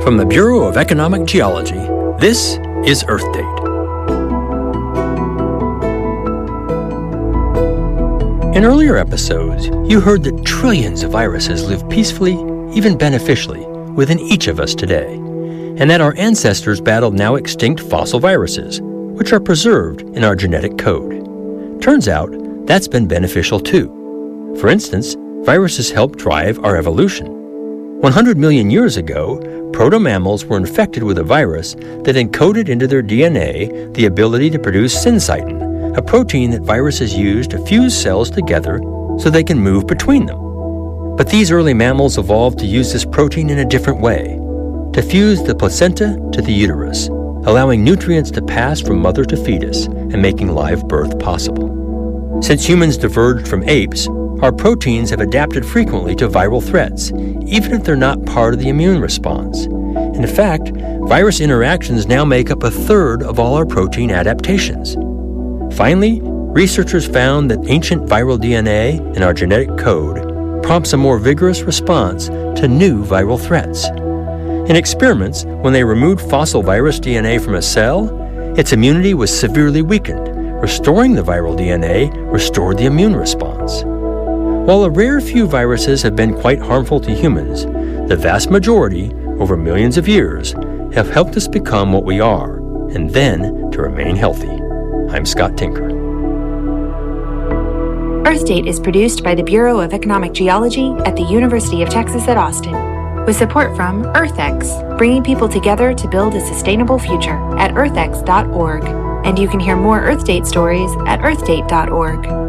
From the Bureau of Economic Geology, this is Earth Date. In earlier episodes, you heard that trillions of viruses live peacefully, even beneficially, within each of us today, and that our ancestors battled now extinct fossil viruses, which are preserved in our genetic code. Turns out, that's been beneficial too. For instance, viruses help drive our evolution. 100 million years ago, proto-mammals were infected with a virus that encoded into their DNA the ability to produce syncytin, a protein that viruses use to fuse cells together so they can move between them. But these early mammals evolved to use this protein in a different way, to fuse the placenta to the uterus, allowing nutrients to pass from mother to fetus and making live birth possible. Since humans diverged from apes, our proteins have adapted frequently to viral threats, even if they're not part of the immune response. In fact, virus interactions now make up a third of all our protein adaptations. Finally, researchers found that ancient viral DNA in our genetic code prompts a more vigorous response to new viral threats. In experiments, when they removed fossil virus DNA from a cell, its immunity was severely weakened. Restoring the viral DNA restored the immune response. While a rare few viruses have been quite harmful to humans, the vast majority, over millions of years, have helped us become what we are, and then to remain healthy. I'm Scott Tinker. Earth Date is produced by the Bureau of Economic Geology at the University of Texas at Austin, with support from EarthX, bringing people together to build a sustainable future at earthx.org. And you can hear more Earth Date stories at earthdate.org.